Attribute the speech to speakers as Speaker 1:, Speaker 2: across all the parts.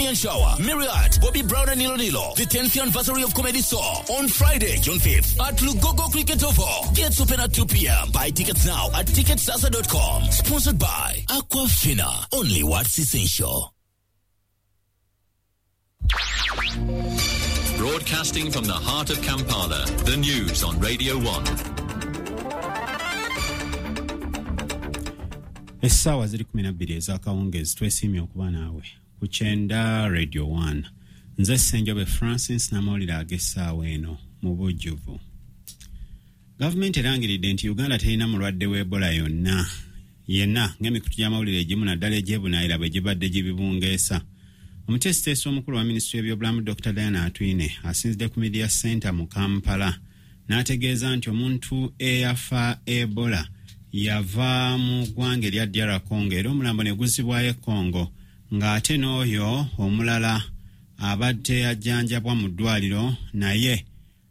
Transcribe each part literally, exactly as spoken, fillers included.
Speaker 1: Damian Shower, Myriad, Bobby Brown and Nilo Nilo. The tenth anniversary of Comedy Store on Friday, June fifth at Lugogo Cricket Oval. Gets open at two p.m. Buy tickets now at ticketsasa dot com. Sponsored by Aquafina. Only what's essential.
Speaker 2: Broadcasting from the heart of Kampala, the news on Radio one.
Speaker 3: Essaawa ziri kumi na bbiri ez'akawungeezi twesiimye okuba naawe ku Kyenda Radio one. Nze Ssenjobe Francis n'amawulire ag'essaawa eno mu bujjuvu. Gavumenti erangiridde nti Uganda terina mulwadde w'Ebola yonna yenna ng'emikutu gy'amawulire egimu naddala egy'ebunaayira bwe gibadde gibibungeesa. Omutesiteesi omukulu wa minisitule y'ebyobulamu Doctor Diana Atwine asinzidde ku Media Center mu Kampala n'ategeeza nti omuntu eyafa Ebola yava mu ggwanga erya D R Congo era omulambo ne guzzibwayo e Congo ng'ate n'oyo omulala abadde ajjanjabwa mu ddwaliro naye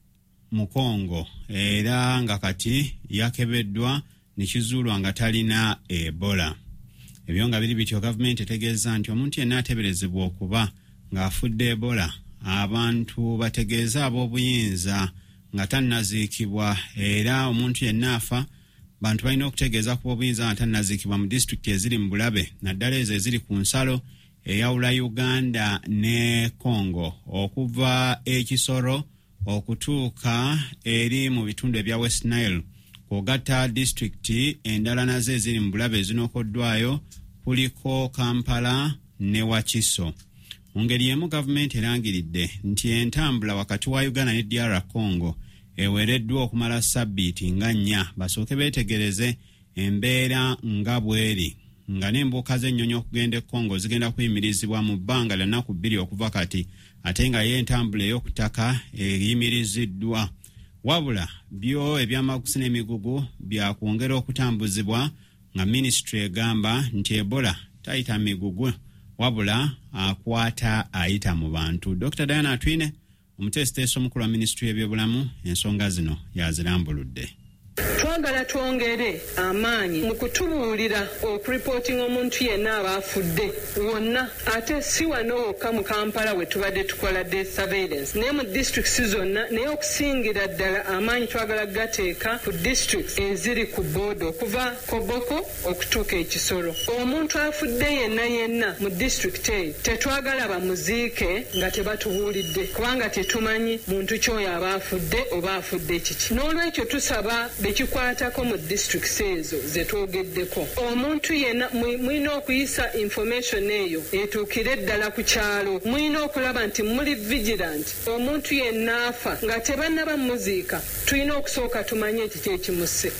Speaker 3: mu Congo era nga kati yakebeddwa ne kizuulwa nga talina Ebola. Ebyo nga biri bityo gavumenti etegeeza nti omuntu yenna ateeberezebwa okuba ng'afudde Ebola abantu bategeeza ab'obuyinza nga tannaziikibwa era omuntu yenna afa bantu balina okutegeeza ku b'obuyinza nga tannaziikibwa mu disitulikiti eziri mu bulabe naddala ezo eziri ku nsalo eyawula Uganda ne Congo okuva ekisoro okutuuka eri mu bitundu ebya West Nile kwogatta disitulikiti endala nazo eziri mu bulabe ezinookoddwayo kuliko Kampala ne Wakiso. Mu ngeri emu gavumenti erangiridde nti entambula wakati wa Uganda ne D R Congo ewereddwa okumala sabbiiti nga nnya basooke beetegereze embeera nga bweri nga n'embuuka z'ennyonyi okugenda e Congo zigenda kuyimirizibwa mu bbanga lya nnaku bbiri okuva kati ate nga ye entambula ey'okutaka eyimiriziddwa. Wabula byo ebyamaguzi n'emigugu byakwongera okutambuzibwa nga minisitule egamba nti Ebola tayita migugu wabula akwata ayita mu bantu. Doctor Diana Atwine omutesiteesi omukulu wa minisitule y'ebyobulamu ensonga zino yazirambuludde.
Speaker 4: Twagala twongere amaanyi mu kutubuulira okuripootinga omuntu yenna abaafudde wonna ate si wano wokka mu Kampala we tubadde tukola death surveillance naye mu districts zonna naye okusingira ddala amaanyi twagala gateeka ku districts eziri ku booda okuva Koboko okutuuka ekisoro. Omuntu afudde yenna yenna mu district eyo tetwagala bamuziike nga tebatubuulidde kubanga tetumanyi muntu kyoyo aba afudde oba afudde kiki. N'olwekyo tusaba bekikwatako mu districts ezo zetwogeddeko omuntu yenna mulina okuyisa information eyo etuukire ddala ku kyalo. Mulina okulaba nti muli vigilant omuntu yenna afa nga tebannaba muziika tulina okusooka tumanye ekiki ekimusse.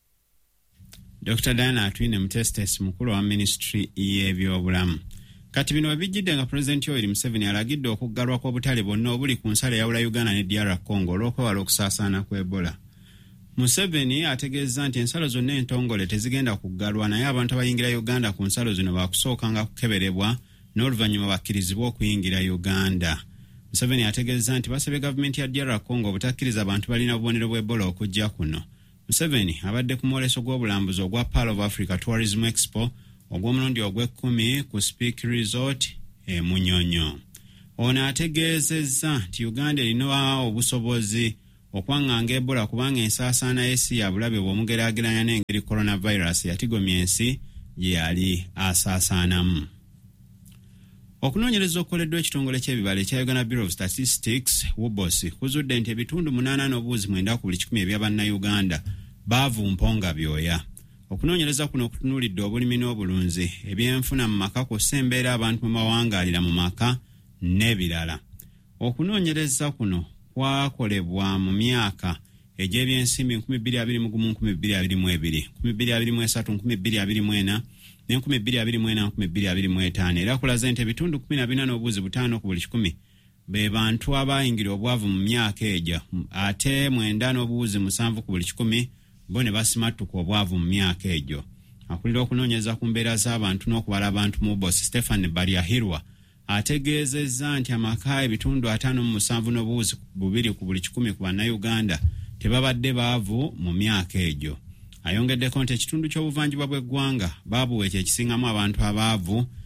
Speaker 3: Doctor Diana Atwine mutesiteesi mukulu wa minisitule y'ebyobulamu. Kati bino wabijjidde nga Pulezidenti Yoweri Museveni alagidde okuggalwa kw'obutale bwonna obuli ku nsalo eyawula Uganda ne D R Congo olw'okwewala okusaasaana kw'Ebola. Museveni ategeeza nti ensalo zonna entongole tezigenda kuggalwa naye abantu abayingira Uganda ku nsalo zino baakusookanga kukeberebwa n'oluvannyuma bakkirizibwa okuyingira Uganda. Museveni ategeeza nti basabye gavumenti ya D R Congo obutakkiriza abantu balina obubonero bw'Ebola okujja kuno. Museveni abadde ku mwoleso gw'obulambuzi ogwa Pearl of Africa Tourism Expo ogw'omulundi ogw'ekkumi ku Speak Resort e Munyonyo. Ono ategeezezza nti Uganda erina obusobozi okwanganga Ebola kubanga ensaasaana y'ensi ya bulabe bw'omugeraageranya n'engeri coronavirus yatigomya ensi gye yali asaasaanamu. Okunoonyereza okukoleddwa ekitongole ky'ebibala ekya Uganda Bureau of Statistics W B O S kuzudde nti ebitundu munaana n'obuwuzi mwenda ku buli kikumi ebya bannayuganda baavumponga byoya. Okunoonyereza kuno okutunuulidde obulimi n'obulunzi ebyenfuna mu maka kw'ossa embeera abantu mwe bawangaalira mu maka n'ebirala. Okunoonyereza kuno kwakolebwa mu myaka egy'ebyensimbi nkumi bbiri abiri mu gumu nkumi bbiri abiri mu ebiri, nkumi bbiri abiri mu esatu, nkumi bbiri abiri mu ena ne nkumi bbiri abiri mu ena, nkumi bbiri abiri mu etaano era kulaze nti ebitundu kkumi na bina n'obuwuzi butaano ku buli kikumi be bantu abayingira obwavu mu myaka egyo ate mwenda n'obuwuzi musanvu ku buli kikumi bo ne basimattuka obwavu mu myaka egyo. Akulira okunoonyereza ku mbeera z'abantu n'okubala abantu mu B O S Stephen Bariahirwa ategeezezza nti amaka ebitundu ataano mu musanvu n'obuwuzi bubiri ku buli kikumi ku bannayuganda tebabadde baavu mu myaka egyo. Ayongeddeko nti ekitundu ky'obuvanjuba bw'eggwanga baabuwe kye kisingamu abantu abaavu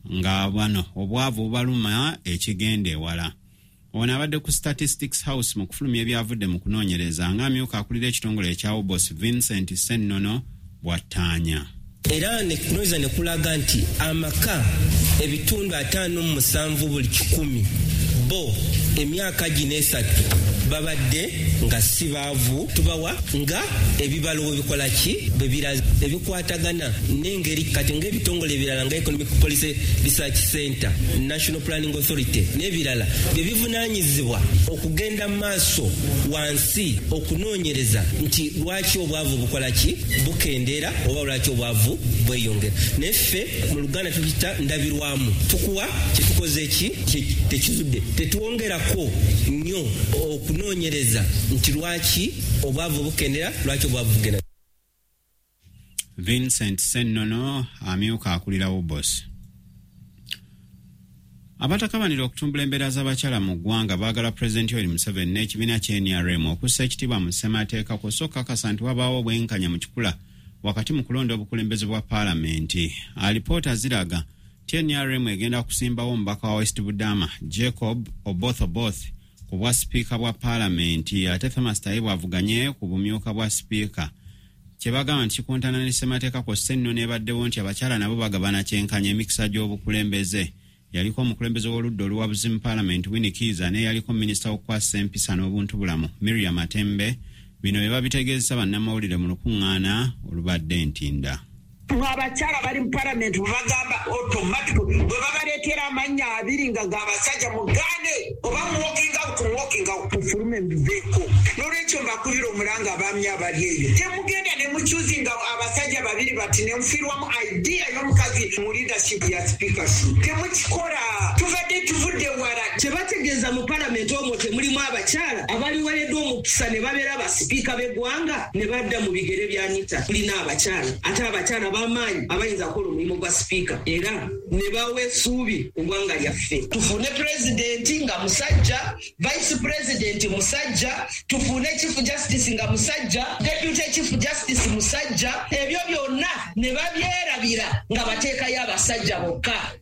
Speaker 3: nga bano obwavu bubaluma ekigenda ewala. Ono abadde ku Statistics House mu kufulumya ebyavudde mu kunoonyereza ng'amyuka akulira ekitongole ekya U B O S Vincent Ssennono bw'attaanya.
Speaker 5: Era ne kunoza ne kulaga nti amaka ebitundu ataano mu musanvu buli kikumi bo emyaka gino esatu babadde nga sibaavu tubawa nga ebibalo bikola ki bebiraza ebikwatagana n'engeri kati ng'ebitongole ebirala nga Economic Policy Research Center, National Planning Authority n'ebirala bye bivunaanyizibwa okugenda mu maaso wansi okunoonyereza nti lwaki obwavu bukola ki bukendeera oba lwaki obwavu bweyongera. Neffe mu Luganda tukita ndabirwamu tukuwa kyetukoze ki tekizudde tetuwongerako nnyo okunoonyereza nti lwaki obwavu bukendera lwaki obwavu bugenda.
Speaker 3: Vincent Ssennono amyuka akulira U B O S. Abatakabanira okutumbula embeera z'abakyala mu ggwanga baagala Pulezidenti Yoweri Museveni n'ekibiina kya N R M okussa ekitiibwa mu ssemateeka kusooka kakasa nti wabaawo obwenkanya mu kikula wakati mu kulonda obukulembeze bwa paalamenti. Alipoota ziraga ti N R M egenda kusimbawo omubaka wa West Budama Jacob Oboth Oboth ku bwa sipiika bwa paalamenti ate Thomas Tayibwa avuganye ku bumyuka bwa sipiika. Kye bagamba nti kikontana ne ssemateeka ku Ssennono ebaddewo nti abakyala nabo bagabana kyenkanya emikisa gy'obukulembeze. Yaliko omukulembeze w'oludda oluwabuzi mu paalamenti Winnie Kiza ne yaliko minisita w'okukwasa empisa n'obuntu bulamu Miriam Matembe. Bino bye babitegeezesa bannamawulire mu lukuŋŋaana olubadde ntinda.
Speaker 6: Abakyala bali mu paalamenti bagamba automatic bwe babaleetera amannya abiri nga g'abasajja mugaane oba walking out walking out tufulume mbiveeko. N'olwekyo mbakubira omulanga abaami abali eyo temugenda ne mukyuzinga abasajja babiri bati ne mufiirwamu idea y'omukazi mu leadership ya speakership. Temukikola tuvadde tuvudde wala kye bategeeza mu paalamenti omwo temulimu abakyala abaliwereddwa omukisa ne babeera basipiika b'eggwanga ne badda mu bigere bya Anita. Tulina abakyala ate abakyala amaanyi abayinza kukola omulimu gwa sipiika era ne bawa essuubi ku ggwanga lyaffe. Tufune pulezidenti nga musajja, vice pulezidenti musajja, tufune chief justice nga musajja, deputy chief justice musajja, ebyo byonna ne babyerabira nga bateekayo abasajja bokka.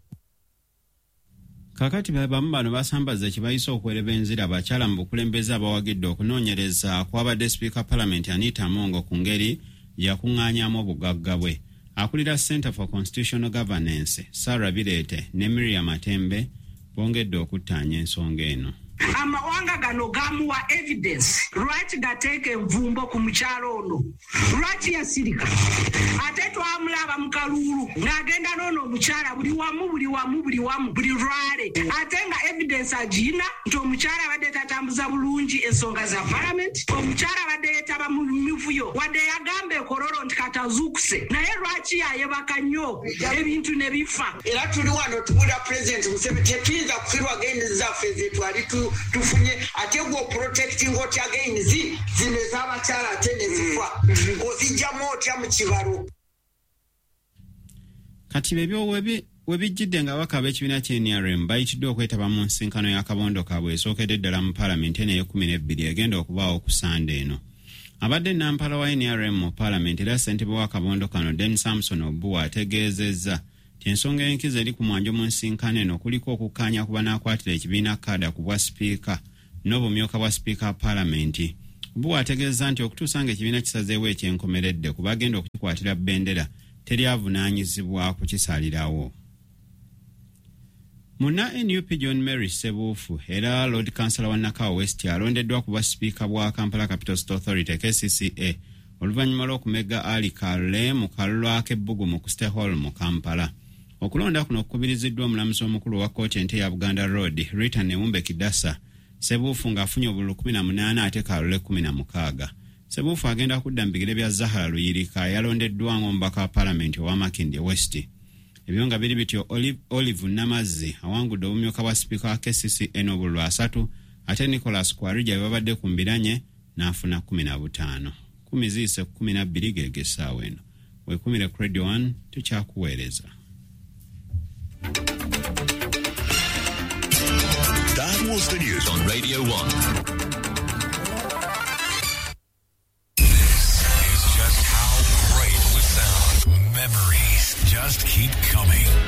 Speaker 3: Kakati bamu bano basambaza kye bayise okwereba enzira abakyala mu bukulembeze abawagidde okunoonyereza kwabadde sipiika paalamenti Anita Amongo ku ngeri yakuŋŋaanyaamu obugagga bwe. Akulira Center for Constitutional Governance Sarah Birete ne Miriam Matembe bongedde okuttaanya ensonga eno.
Speaker 6: Amawanga gano gamuwa evidence lwaki gateeka envumbo ku mukyalo ono lwaki yasirika ate twamulaba mu Kalulu ng'agenda n'ono omukyala buli wamu buli wamu buli wamu buli lwale ate nga evidence agina nti omukyala abadde tatambuza bulungi ensonga za parliament, omukyala abadde yeetaba mu mivuyo wadde yagamba ekololo nti katazuukuse naye lwaki yayebaka nnyo ebintu ne bifa. Era tuli wano tubulira President Museveni tetuyinza kufiirwa gendi zaffe ze twali tu tufunye ate gwo protecting otya again zi zino z'abakyala ate ne zifa ozijjamu otya mu kibalo.
Speaker 3: Kati bebyo webi webijjidde nga ababaka b'ekibiina kya N R M bayitiddwe okwetaba mu nsinkano y'akabondo kaabwe esookedde ddala mu paalamenti eno ey'ekkumi n'ebbiri egenda okubaawo ku Sande eno. Abadde nampala wa N R M mu paalamenti era ssentebe w'akabondo kano Den Samson Obuwa ategeezezza ti ensonga enkizo eri ku mwanjo mu nsinkano eno kuliko okukkaanya ku banaakwatira ekibiina kaada ku bwa sipiika n'obumyuka bwa sipiika wa paalamenti. Obuwa ategeezza nti okutuusa ng'ekibiina kisazeewo ekyenkomeredde ku bagenda okukikwatira bbendera teryavunaanyizibwa kukisaalirawo. Muna N U P John Mary Sebuufu era Lord Councillor wa Nakawa West alondeddwa ku bwa sipiika bwa Kampala Capital City Authority K C C A oluvannyuma lw'okumega Ali Kale mu kalulu ak'ebbugumu ku State Hall mu Kampala. Okulonda kuno kukubiriziddwa omulamuzi omukulu wa kkooti ente ya Buganda Road Rita Newumbe Kidasa. Sebuufu ng'afunye obululu kumi na munaana ate Kalule kumi na mukaaga. Sebuufu agenda kudda mu bigere bya Zahara Luyirika yalondeddwa ng'omubaka wa paalamenti owa Makindye West. Ebyo nga biri bityo Olive, Olive Namazzi awangudde obumyuka bwa sipiika wa K C C A n'obululu asatu ate Nicholas Kwarija bwe babadde ku mbiranye n'afuna kumi na butaano. Kumi ziise kumi na bbiri gegesaawo eno. Weekumire ku Radio one tukyakuweereza.
Speaker 2: That was the news on Radio one.